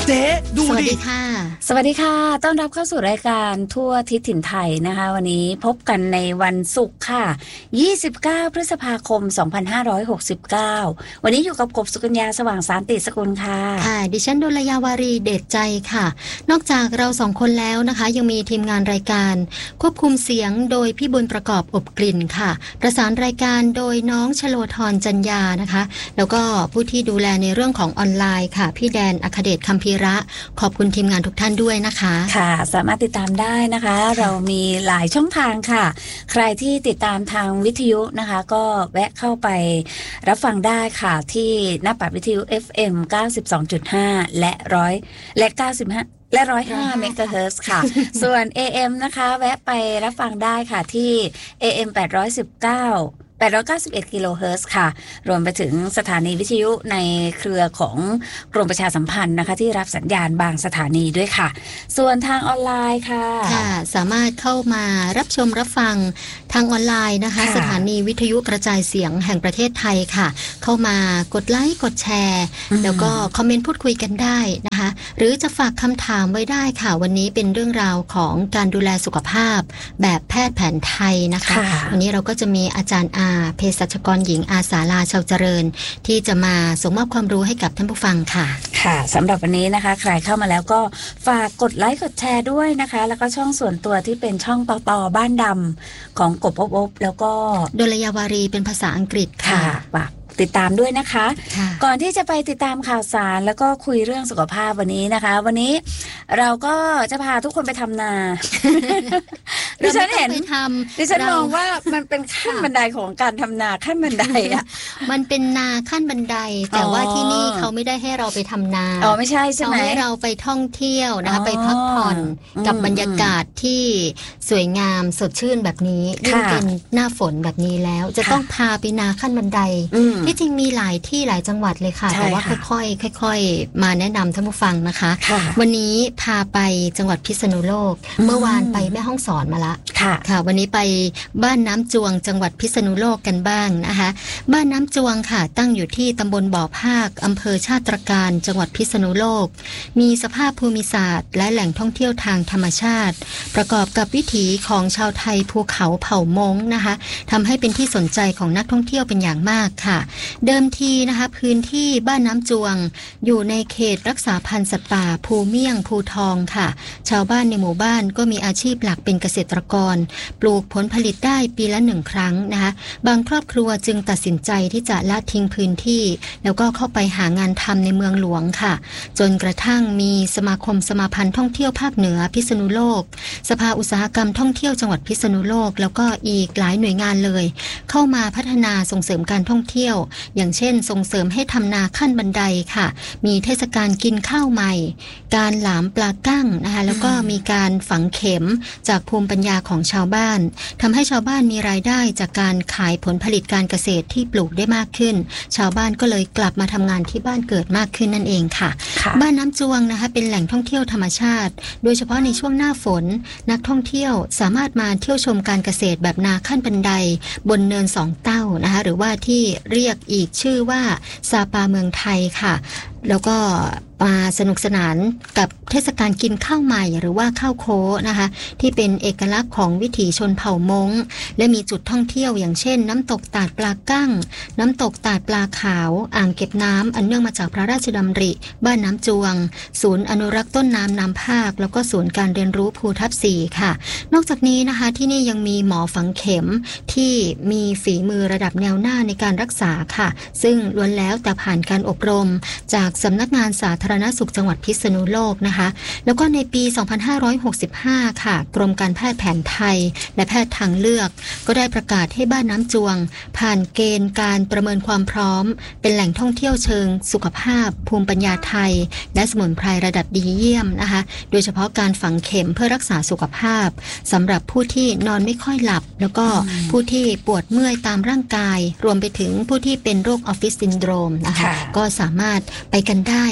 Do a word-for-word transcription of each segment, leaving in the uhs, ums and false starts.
เจ๊ดูดิสวัสดีค่ะสวัสดีค่ะต้อนรับเข้าสู่รายการทั่วทิศถิ่นไทยนะคะวันนี้พบกันในวันศุกร์ค่ะยี่สิบเก้าพฤษภาคมสองพันห้าร้อยหกสิบเก้าวันนี้อยู่กับกบสุกัญญาสว่างสานติสกุลค่ะค่ะดิฉันดลยาวารีเดชใจค่ะนอกจากเราสองคนแล้วนะคะยังมีทีมงานรายการควบคุมเสียงโดยพี่บุญประกอบอบกลิ่นค่ะประสานรายการโดยน้องชโลธรจัญญานะคะแล้วก็ผู้ที่ดูแลในเรื่องของออนไลน์ค่ะพี่แดนอัคเดชคัมภีระขอบคุณทีมงานทุกท่านด้วยนะคะค่ะสามารถติดตามได้นะคะเรามีหลายช่องทางค่ะใครที่ติดตามทางวิทยุนะคะก็แวะเข้าไปรับฟังได้ค่ะที่หน้าปัดวิทยุ เอฟ เอ็ม เก้าสิบสองจุดห้า และหนึ่งร้อยและเก้าสิบห้าและหนึ่งร้อยห้าเมกะเฮิรตซ์ค่ะส่วน เอ เอ็ม นะคะแวะไปรับฟังได้ค่ะที่ เอ เอ็ม แปดร้อยสิบเก้าแปดร้อยเก้าสิบเอ็ดกิโลเฮิรตซ์ค่ะรวมไปถึงสถานีวิทยุในเครือของกรมประชาสัมพันธ์นะคะที่รับสัญญาณบางสถานีด้วยค่ะส่วนทางออนไลน์ค่ะค่ะสามารถเข้ามารับชมรับฟังทางออนไลน์นะคะสถานีวิทยุกระจายเสียงแห่งประเทศไทยค่ะเข้ามากดไลค์กดแชร์แล้วก็คอมเมนต์พูดคุยกันได้นะคะหรือจะฝากคำถามไว้ได้ค่ะวันนี้เป็นเรื่องราวของการดูแลสุขภาพแบบแพทย์แผนไทยนะคะวันนี้เราก็จะมีอาจารย์อาเภสัชกรหญิงอาสาลาชาวเจริญที่จะมาส่งมอบความรู้ให้กับท่านผู้ฟังค่ะค่ะสำหรับวันนี้นะคะใครเข้ามาแล้วก็ฝากกดไลค์กดแชร์ด้วยนะคะแล้วก็ช่องส่วนตัวที่เป็นช่องต่อต่อบ้านดำของกบอบอบแล้วก็ดลยาวารีเป็นภาษาอังกฤษค่ะติดตามด้วยนะคะก่อนที่จะไปติดตามข่าวสารแล้วก็คุยเรื่องสุขภาพวันนี้นะคะวันนี้เราก็จะพาทุกคนไปทำนาดิฉันเห็นดิฉันมองว่ามันเป็นขั้นบันไดของการทำนาขั้นบันไดอ่ะมันเป็นนาขั้นบันไดแต่ว่าที่นี่เขาไม่ได้ให้เราไปทำนาอ๋อไม่ใช่ใช่ไหมเขาให้เราไปท่องเที่ยวนะคะไปพักผ่อนกับบรรยากาศที่สวยงามสดชื่นแบบนี้ยิ่งเป็นหน้าฝนแบบนี้แล้วจะต้องพาไปนาขั้นบันไดที่จริงมีหลายที่หลายจังหวัดเลยค่ะแต่ว่าค่อยๆค่อยๆมาแนะนำท่านผู้ฟังนะคะวันนี้พาไปจังหวัดพิษณุโลกเมื่อวานไปแม่ฮ่องสอนมาละค่ะค่ะวันนี้ไปบ้านน้ำจวงจังหวัดพิษณุโลกกันบ้างนะคะบ้านน้ำจวงค่ะตั้งอยู่ที่ตำบลบ่อภาคอำเภอชาติตรการจังหวัดพิษณุโลกมีสภาพภูมิศาสตร์และแหล่งท่องเที่ยวทางธรรมชาติประกอบกับวิถีของชาวไทยภูเขาเผ่ามงนะคะทำให้เป็นที่สนใจของนักท่องเที่ยวเป็นอย่างมากค่ะเดิมทีนะคะพื้นที่บ้านน้ำจวงอยู่ในเขตรักษาพันธุ์สัตว์ป่าภูเมี่ยงภูทองค่ะชาวบ้านในหมู่บ้านก็มีอาชีพหลักเป็นเกษตรกรปลูกผลผลิตได้ปีละหนึ่งครั้งนะคะบางครอบครัวจึงตัดสินใจที่จะละทิ้งพื้นที่แล้วก็เข้าไปหางานทำในเมืองหลวงค่ะจนกระทั่งมีสมาคมสมาพันธ์ท่องเที่ยวภาคเหนือพิษณุโลกสภาอุตสาหกรรมท่องเที่ยวจังหวัดพิษณุโลกแล้วก็อีกหลายหน่วยงานเลยเข้ามาพัฒนาส่งเสริมการท่องเที่ยวอย่างเช่นส่งเสริมให้ทำนาขั้นบันไดค่ะมีเทศกาลกินข้าวใหม่การหลามปลากั้งนะคะแล้วก็มีการฝังเข็มจากภูมิปัญญาของชาวบ้านทำให้ชาวบ้านมีรายได้จากการขายผลผลิตการเกษตรที่ปลูกได้มากขึ้นชาวบ้านก็เลยกลับมาทำงานที่บ้านเกิดมากขึ้นนั่นเองค่ะบ้านน้ำจวงนะคะเป็นแหล่งท่องเที่ยวธรรมชาติโดยเฉพาะในช่วงหน้าฝนนักท่องเที่ยวสามารถมาเที่ยวชมการเกษตรแบบนาขั้นบันไดบนเนินสองเต้านะคะหรือว่าที่เรียกอีกชื่อว่าซาปาเมืองไทยค่ะแล้วก็มาสนุกสนานกับเทศกาลกินข้าวใหม่หรือว่าข้าวโค้นะคะที่เป็นเอกลักษณ์ของวิถีชนเผ่ามงและมีจุดท่องเที่ยวอย่างเช่นน้ำตกตาดปลากั้งน้ำตกตาดปลาขาวอ่างเก็บน้ำอันเนื่องมาจากพระราชดำริบ้านน้ำจวงศูนย์อนุรักษ์ต้นน้ำน้ำภาคแล้วก็ศูนย์การเรียนรู้ภูทับสี่ค่ะนอกจากนี้นะคะที่นี่ยังมีหมอฝังเข็มที่มีฝีมือระดับแนวหน้าในการรักษาค่ะซึ่งล้วนแล้วแต่ผ่านการอบรมจากสำนักงานสาธารณสุขจังหวัดพิษณุโลกนะคะแล้วก็ในปีสองพันห้าร้อยหกสิบห้าค่ะกรมการแพทย์แผนไทยและแพทย์ทางเลือกก็ได้ประกาศให้บ้านน้ำจวงผ่านเกณฑ์การประเมินความพร้อมเป็นแหล่งท่องเที่ยวเชิงสุขภาพภูมิปัญญาไทยและสมุนไพรระดับดีเยี่ยมนะคะโดยเฉพาะการฝังเข็มเพื่อรักษาสุขภาพสำหรับผู้ที่นอนไม่ค่อยหลับแล้วก็ผู้ที่ปวดเมื่อยตามร่างกายรวมไปถึงผู้ที่เป็นโรคออฟฟิศซินโดรมนะคะก็สามารถไปกันได้ค่ะไป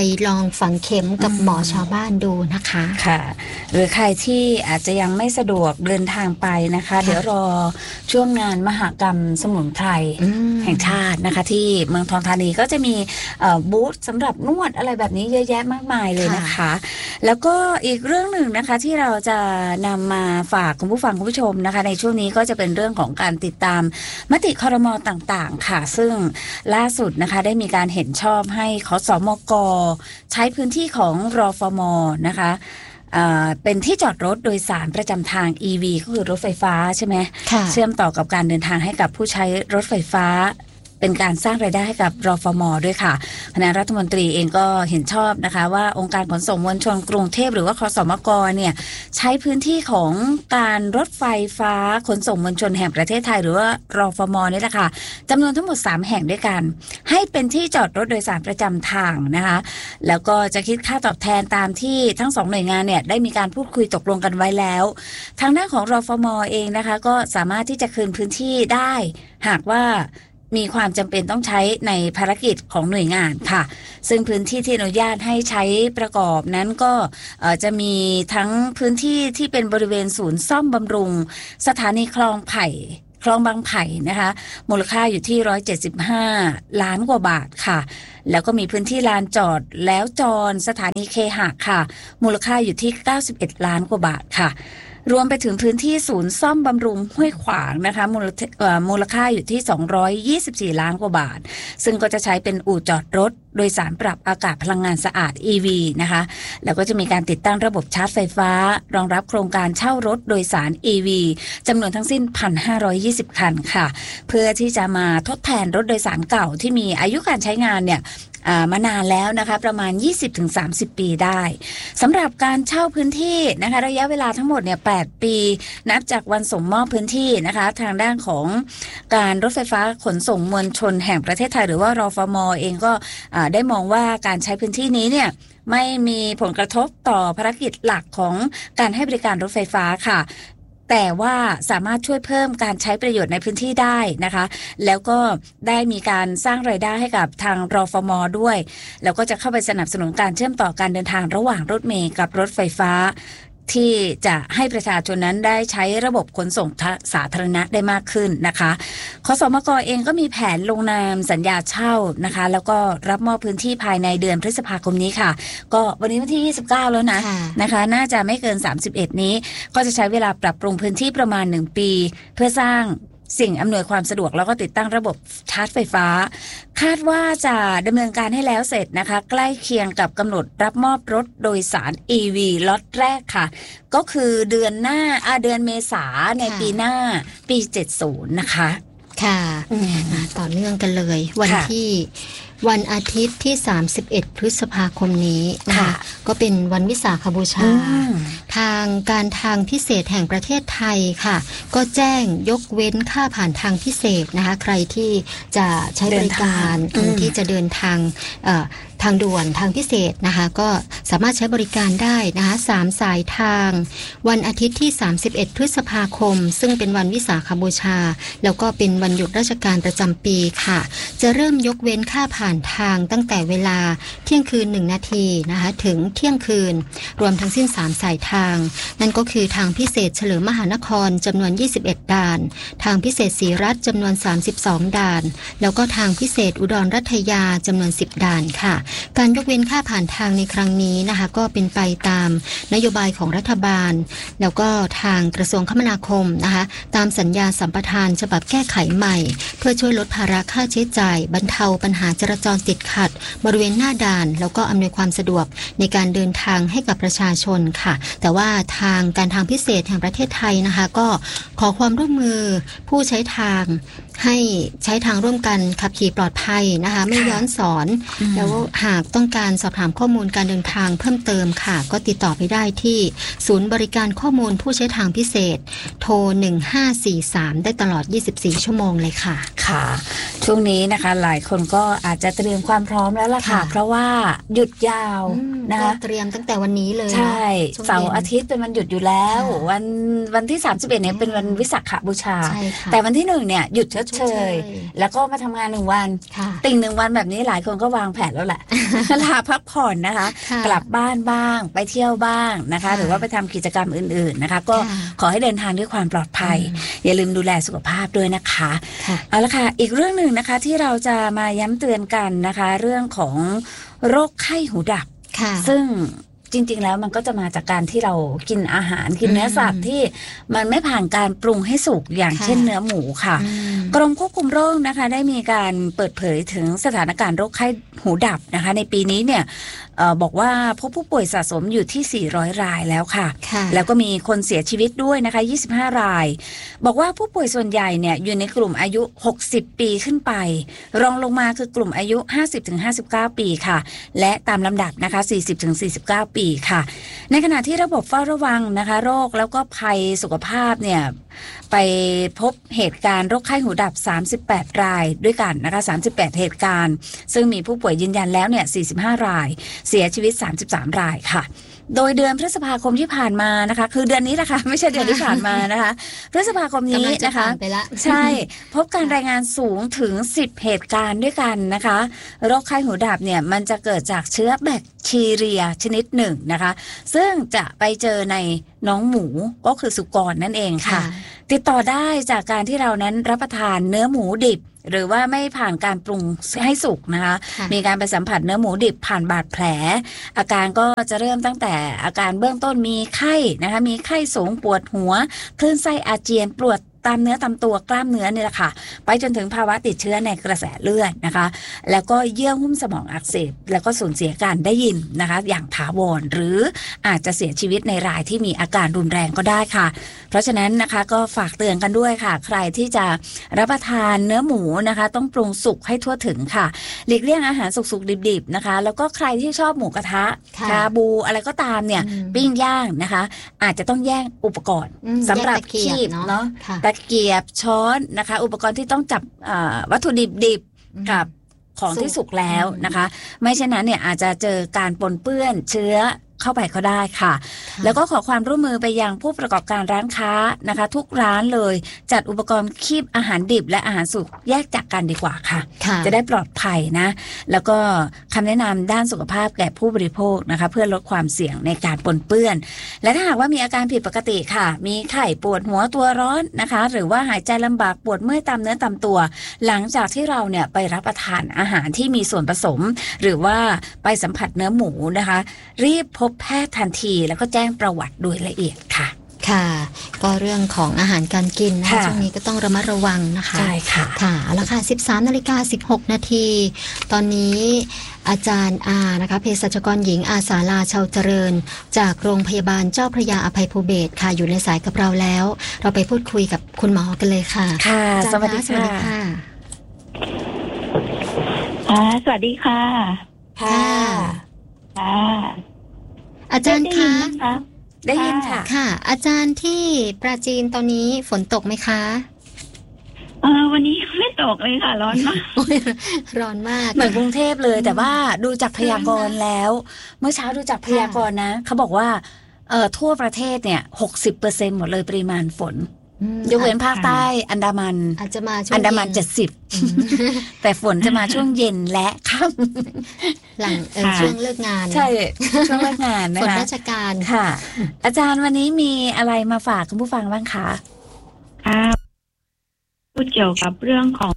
ลองฝังเข็มกับหมอชาวบ้านดูนะคะค่ะหรือใครที่อาจจะยังไม่สะดวกเดินทางไปนะคะเดี๋ยวรอช่วงงานมหกรรมสมุนไพรแห่งชาตินะคะที่เมืองทองธานีก็จะมีบูธสำหรับนวดอะไรแบบนี้เยอะแยะมากมายเลยนะคะแล้วก็อีกเรื่องหนึ่งนะคะที่เราจะนำมาฝากคุณผู้ฟังคุณผู้ชมนะคะในช่วงนี้ก็จะเป็นเรื่องของการติดตามมติครม.ต่างๆค่ะซึ่งล่าสุดนะคะได้มีการเห็นชอบให้ขสมก.ใช้พื้นที่ของรฟม.นะคะเป็นที่จอดรถโดยสารประจำทาง อี วี ก็คือรถไฟฟ้าใช่ไหมเชื่อมต่อกับการเดินทางให้กับผู้ใช้รถไฟฟ้าเป็นการสร้างรายได้ให้กับรฟม.ด้วยค่ะคณะรัฐมนตรีเองก็เห็นชอบนะคะว่าองค์การขนส่งมวลชนกรุงเทพหรือว่าคสมก.เนี่ยใช้พื้นที่ของการรถไฟฟ้าขนส่งมวลชนแห่งประเทศไทยหรือว่ารฟม.นี่แหละค่ะจำนวนทั้งหมดสามแห่งด้วยกันให้เป็นที่จอดรถโดยสารประจำทางนะคะแล้วก็จะคิดค่าตอบแทนตามที่ทั้งสองหน่วยงานเนี่ยได้มีการพูดคุยตกลงกันไว้แล้วทางด้านของรฟม.เองนะคะก็สามารถที่จะคืนพื้นที่ได้หากว่ามีความจำเป็นต้องใช้ในภารกิจของหน่วยงานค่ะซึ่งพื้นที่ที่อนุญาตให้ใช้ประกอบนั้นก็จะมีทั้งพื้นที่ที่เป็นบริเวณศูนย์ซ่อมบำรุงสถานีคลองไผ่คลองบางไผ่นะคะมูลค่าอยู่ที่หนึ่งร้อยเจ็ดสิบห้าล้านกว่าบาทค่ะแล้วก็มีพื้นที่ลานจอดแล้วจอดสถานีเคหะค่ะมูลค่าอยู่ที่เก้าสิบเอ็ดล้านกว่าบาทค่ะรวมไปถึงพื้นที่ศูนย์ซ่อมบำรุงห้วยขวางนะคะมูลมูลค่าอยู่ที่สองร้อยยี่สิบสี่ล้านกว่าบาทซึ่งก็จะใช้เป็นอู่จอดรถโดยสารปรับอากาศพลังงานสะอาด อี วี นะคะแล้วก็จะมีการติดตั้งระบบชาร์จไฟฟ้ารองรับโครงการเช่ารถโดยสาร อี วี จำนวนทั้งสิ้น หนึ่งพันห้าร้อยยี่สิบ คันค่ะเพื่อที่จะมาทดแทนรถโดยสารเก่าที่มีอายุการใช้งานเนี่ยมานานแล้วนะคะประมาณ ยี่สิบถึงสามสิบ ปีได้สำหรับการเช่าพื้นที่นะคะระยะเวลาทั้งหมดเนี่ยแปดปีนับจากวันส่งมอบพื้นที่นะคะทางด้านของการรถไฟฟ้าขนส่งมวลชนแห่งประเทศไทยหรือว่ารฟม.เองก็ได้มองว่าการใช้พื้นที่นี้เนี่ยไม่มีผลกระทบต่อภารกิจหลักของการให้บริการรถไฟฟ้าค่ะแต่ว่าสามารถช่วยเพิ่มการใช้ประโยชน์ในพื้นที่ได้นะคะแล้วก็ได้มีการสร้างรายได้ให้กับทางรฟม.ด้วยแล้วก็จะเข้าไปสนับสนุนการเชื่อมต่อการเดินทางระหว่างรถเมล์กับรถไฟฟ้าที่จะให้ประชาชนนั้นได้ใช้ระบบขนส่งสาธารณะได้มากขึ้นนะคะคสมก.เองก็มีแผนลงนามสัญญาเช่านะคะแล้วก็รับมอบพื้นที่ภายในเดือนพฤษภาคมนี้ค่ะก็วันนี้วันที่ยี่สิบเก้าแล้วนะนะคะน่าจะไม่เกินสามสิบเอ็ดนี้ก็จะใช้เวลาปรับปรุงพื้นที่ประมาณหนึ่งปีเพื่อสร้างสิ่งอำนวยความสะดวกแล้วก็ติดตั้งระบบชาร์จไฟฟ้าคาดว่าจะดำเนินการให้แล้วเสร็จนะคะใกล้เคียงกับกำหนดรับมอบรถโดยสาร อี วี ล็อตแรกค่ะก็คือเดือนหน้าอ่าเดือนเมษาในปีหน้าปีเจ็ดสิบนะคะค่ะต่อเนื่องกันเลยวันที่วันอาทิตย์ที่สามสิบเอ็ดพฤษภาคมนี้นะคะก็เป็นวันวิสาขบูชาทางการทางพิเศษแห่งประเทศไทยค่ะก็แจ้งยกเว้นค่าผ่านทางพิเศษนะคะใครที่จะใช้บริการที่จะเดินทางทางด่วนทางพิเศษนะคะก็สามารถใช้บริการได้นะคะสามสายทางวันอาทิตย์ที่สามสิบเอ็ดพฤษภาคมซึ่งเป็นวันวิสาขบูชาแล้วก็เป็นวันหยุดราชการประจำปีค่ะจะเริ่มยกเว้นค่าผ่านทางตั้งแต่เวลาเที่ยงคืนหนึ่งนาทีนะคะถึงเที่ยงคืนรวมทั้งสิ้นสามสายทางนั่นก็คือทางพิเศษเฉลิมมหานครจำนวนยี่สิบเอ็ดด่านทางพิเศษศรีรัตน์จำนวนสามสิบสองด่านแล้วก็ทางพิเศษอุดรรัตยาจำนวนสิบด่านค่ะการยกเว้นค่าผ่านทางในครั้งนี้นะคะก็เป็นไปตามนโยบายของรัฐบาลแล้วก็ทางกระทรวงคมนาคมนะคะตามสัญญาสัมปทานฉบับแก้ไขใหม่เพื่อช่วยลดภาระค่าใช้จ่ายบรรเทาปัญหาจราจรติดขัดบริเวณหน้าด่านแล้วก็อำนวยความสะดวกในการเดินทางให้กับประชาชนค่ะแต่ว่าทางการทางพิเศษแห่งประเทศไทยนะคะก็ขอความร่วมมือผู้ใช้ทางให้ใช้ทางร่วมกันขับขี่ปลอดภัยนะคะไม่ย้อนสอนแล้วหากต้องการสอบถามข้อมูลการเดินทางเพิ่มเติมค่ะก็ติดต่อไปได้ที่ศูนย์บริการข้อมูลผู้ใช้ทางพิเศษโทรหนึ่งห้าสี่สามได้ตลอดยี่สิบสี่ชั่วโมงเลยค่ะค่ะช่วงนี้นะคะหลายคนก็อาจจะเตรียมความพร้อมแล้วล่ะค่ะเพราะว่าหยุดยาวนะคะเตรียมตั้งแต่วันนี้เลยใช่เสาร์อาทิตย์เป็นวันหยุดอยู่แล้ววันวันที่สามสิบเอ็ดเนี่ยเป็นวันวิสาขบูชาแต่วันที่หนึ่งเนี่ยหยุดดเชยแล้วก็มาทำงานหนึ่งวันติ่งหนึ่งวันแบบนี้หลายคนก็วางแผนแล้วแหละ ลาพักผ่อนนะคะกลับบ้านบ้างไปเที่ยวบ้างนะคะหรือว่าไปทำกิจกรรมอื่นๆนะคะก็ขอให้เดินทางด้วยความปลอดภัยอย่าลืมดูแลสุขภาพด้วยนะคะเอาละค่ะอีกเรื่องหนึ่งนะคะที่เราจะมาย้ำเตือนกันนะคะเรื่องของโรคไข้หูดับซึ่งจริงๆแล้วมันก็จะมาจากการที่เรากินอาหารกินเนื้อสัตว์ที่มันไม่ผ่านการปรุงให้สุกอย่างเช่นเนื้อหมูค่ะกรมควบคุมโรคนะคะได้มีการเปิดเผยถึงสถานการณ์โรคไข้หูดับนะคะในปีนี้เนี่ยเอ่อบอกว่าพบผู้ป่วยสะสมอยู่ที่สี่ร้อยรายแล้วค่ะแล้วก็มีคนเสียชีวิตด้วยนะคะยี่สิบห้ารายบอกว่าผู้ป่วยส่วนใหญ่เนี่ยอยู่ในกลุ่มอายุหกสิบปีขึ้นไปรองลงมาคือกลุ่มอายุ ห้าสิบถึงห้าสิบเก้า ปีค่ะและตามลำดับนะคะ สี่สิบถึงสี่สิบเก้า ปีค่ะในขณะที่ระบบเฝ้าระวังนะคะโรคแล้วก็ภัยสุขภาพเนี่ยไปพบเหตุการณ์โรคไข้หูดับสามสิบแปดรายด้วยกันนะคะสามสิบแปดเหตุการณ์ซึ่งมีผู้ป่วยยืนยันแล้วเนี่ยสี่สิบห้ารายเสียชีวิตสามสิบสามรายค่ะโดยเดือนพฤษภาคมที่ผ่านมานะคะคือเดือนนี้นะคะไม่ใช่เดือนที่ผ่านมานะคะพฤษภาคมนี้นะคะใช่พบการรายงานสูงถึงสิบเหตุการณ์ด้วยกันนะคะโรคไข้หูดับเนี่ยมันจะเกิดจากเชื้อแบคทีเรียชนิดหนึ่งนะคะซึ่งจะไปเจอในน้องหมูก็คือสุกรนั่นเองค่ะติดต่อได้จากการที่เรานั้นรับประทานเนื้อหมูดิบหรือว่าไม่ผ่านการปรุงให้สุกนะคะมีการไปสัมผัสเนื้อหมูดิบผ่านบาดแผลอาการก็จะเริ่มตั้งแต่อาการเบื้องต้นมีไข้นะคะมีไข้สูงปวดหัวคลื่นไส้อาเจียนปวดตามเนื้อตามตัวกล้ามเนื้อนี่แหละค่ะไปจนถึงภาวะติดเชื้อในกระแสเลือดนะคะแล้วก็เยื่อหุ้มสมองอักเสบแล้วก็สูญเสียการได้ยินนะคะอย่างถาวรหรืออาจจะเสียชีวิตในรายที่มีอาการรุนแรงก็ได้ค่ะเพราะฉะนั้นนะคะก็ฝากเตือนกันด้วยค่ะใครที่จะรับประทานเนื้อหมูนะคะต้องปรุงสุกให้ทั่วถึงค่ะหลีกเลี่ยงอาหารสุกๆดิบๆนะคะแล้วก็ใครที่ชอบหมูกระทะชาบูอะไรก็ตามเนี่ยปิ้งย่างนะคะอาจจะต้องแยกอุปกรณ์สำหรับคีบเนาะตะเกียบช้อนนะคะอุปกรณ์ที่ต้องจับวัตถุดิบดิบกับของที่สุกแล้วนะคะไม่เช่นนั้นเนี่ยอาจจะเจอการปนเปื้อนเชื้อเข้าไปก็ได้ค่ะแล้วก็ขอความร่วมมือไปยังผู้ประกอบการร้านค้านะคะทุกร้านเลยจัดอุปกรณ์คีบอาหารดิบและอาหารสุกแยกจากกันดีกว่าค่ะจะได้ปลอดภัยนะแล้วก็คำแนะนำด้านสุขภาพแก่ผู้บริโภคนะคะเพื่อลดความเสี่ยงในการปนเปื้อนและถ้าหากว่ามีอาการผิดปกติค่ะมีไข้ปวดหัวตัวร้อนนะคะหรือว่าหายใจลำบากปวดเมื่อยตามเนื้อตามตัวหลังจากที่เราเนี่ยไปรับประทานอาหารที่มีส่วนผสมหรือว่าไปสัมผัสเนื้อหมูนะคะรีบพบแพทย์ทันทีแล้วก็แจ้งประวัติโดยละเอียดค่ะค่ะก็เรื่องของอาหารการกินนะช่วงนี้ก็ต้องระมัดระวังนะคะใช่ค่ะค่ะเอาละค่ะ สิบสามนาฬิกาสิบหกนาทีตอนนี้อาจารย์อานะคะเภสัชกรหญิงอาสาลาชาวเจริญจากโรงพยาบาลเจ้าพระยาอภัยภูเบศรค่ะอยู่ในสายกับเราแล้วเราไปพูดคุยกับคุณหมอกันเลยค่ะค่ะสวัสดีค่ะค่ะสวัสดีค่ะค่ะค่ะอาจารย์คะได้ยินค่ะค่ะอาจารย์ที่ปราจีนตอนนี้ฝนตกไหมคะเออวันนี้ไม่ตกเลยค่ะร้อนมากร้อนมากเหมือนกรุงเทพเลยแต่ว่าดูจากพยากรณ์แล้วเมื่อเช้าดูจากพยากรณ์นะเขาบอกว่าเอ่อทั่วประเทศเนี่ย หกสิบเปอร์เซ็นต์ หมดเลยปริมาณฝนยกเว้นภาคใต้อันดามันอาจจะมาช่วงอันดามันเจ็ดสิบแต่ฝนจะมาช่วงเย็นและค่ำหลังช่วงเลิกงานใช่ช่วงเลิกงานนะคะฝนราชการค่ะอาจารย์วันนี้มีอะไรมาฝากคุณผู้ฟังบ้างคะค่ะพูดเกี่ยวกับเรื่องของ